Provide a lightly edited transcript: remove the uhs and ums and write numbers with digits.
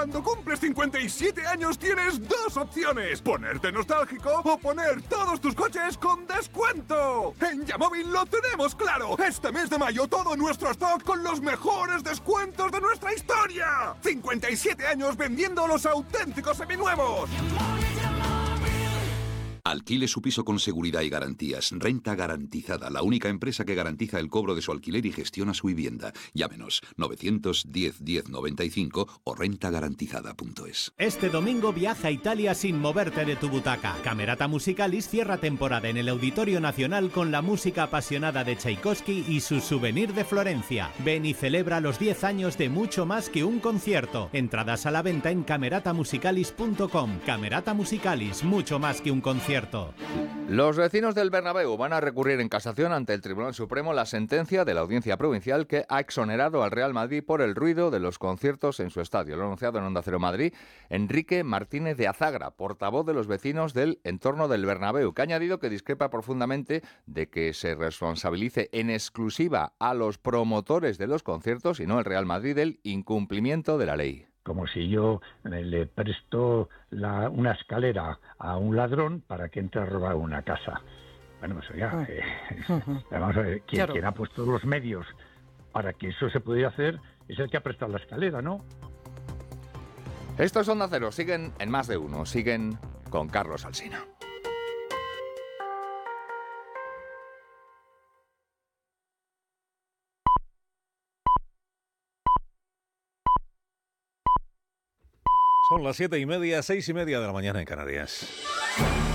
Cuando cumples 57 años tienes dos opciones: ponerte nostálgico o poner todos tus coches con descuento. En Yamóvil lo tenemos claro. Este mes de mayo todo nuestro stock con los mejores descuentos de nuestra historia. 57 años vendiendo los auténticos seminuevos. Alquile su piso con seguridad y garantías. Renta Garantizada, la única empresa que garantiza el cobro de su alquiler y gestiona su vivienda. Llámenos 910 10 95 o rentagarantizada.es. Este domingo viaja a Italia sin moverte de tu butaca. Camerata Musicalis cierra temporada en el Auditorio Nacional con la música apasionada de Tchaikovsky y su Souvenir de Florencia. Ven y celebra los 10 años de mucho más que un concierto. Entradas a la venta en cameratamusicalis.com. Camerata Musicalis, mucho más que un concierto. Los vecinos del Bernabéu van a recurrir en casación ante el Tribunal Supremo la sentencia de la Audiencia Provincial que ha exonerado al Real Madrid por el ruido de los conciertos en su estadio. Lo ha anunciado en Onda Cero Madrid Enrique Martínez de Azagra, portavoz de los vecinos del entorno del Bernabéu, que ha añadido que discrepa profundamente de que se responsabilice en exclusiva a los promotores de los conciertos y no al Real Madrid del incumplimiento de la ley. Como si yo le presto una escalera a un ladrón para que entre a robar una casa. Bueno, pues oiga, vamos a ver, quien ha puesto los medios para que eso se pudiera hacer es el que ha prestado la escalera, ¿no? Esto es Onda Cero, siguen en Más de Uno, siguen con Carlos Alsina. Son las 7:30, 6:30 de la mañana en Canarias.